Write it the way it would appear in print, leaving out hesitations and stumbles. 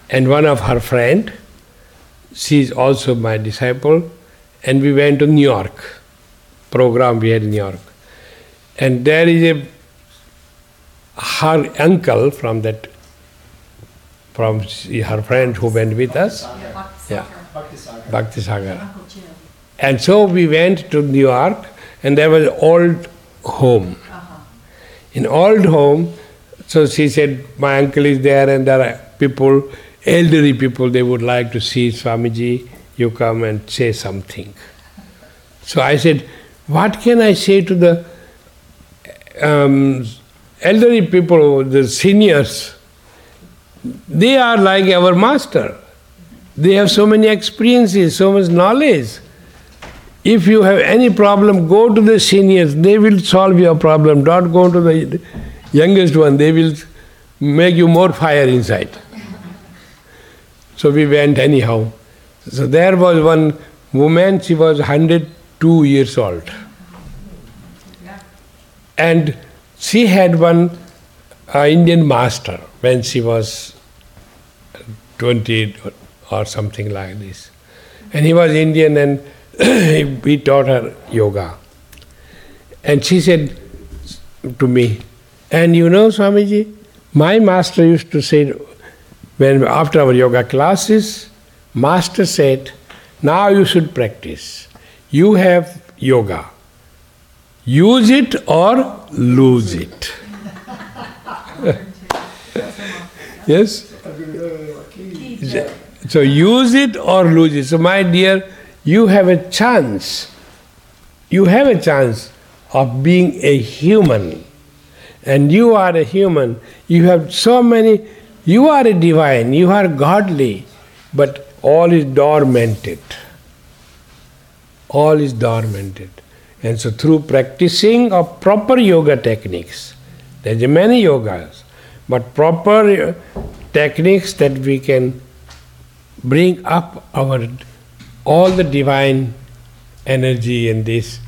and one of her friend, she is also my disciple, and we went to New York, program we had in New York. And there is her uncle from her friend who went with us. Yeah, Bhakti Sagar. And so we went to New York, and there was an old home. In old home, so she said, my uncle is there, and there are people, elderly people, they would like to see Swamiji, you come and say something. So I said, what can I say to the elderly people, the seniors? They are like our master. They have so many experiences, so much knowledge. If you have any problem, go to the seniors, they will solve your problem. Don't go to the youngest one, they will make you more fire inside. So we went anyhow. So there was one woman, she was 102 years old. And she had one Indian master when she was 20 or something like this. And he was Indian, and we taught her yoga. And she said to me, and you know, Swamiji, my master used to say, when after our yoga classes, master said, now you should practice. You have yoga. Use it or lose it. Yes? So use it or lose it. So my dear, you have a chance. You have a chance of being a human. And you are a human. You have so many, you are a divine, you are godly, but all is dormanted. All is dormanted. And so through practicing of proper yoga techniques, there are many yogas, but proper techniques that we can bring up all the divine energy and this,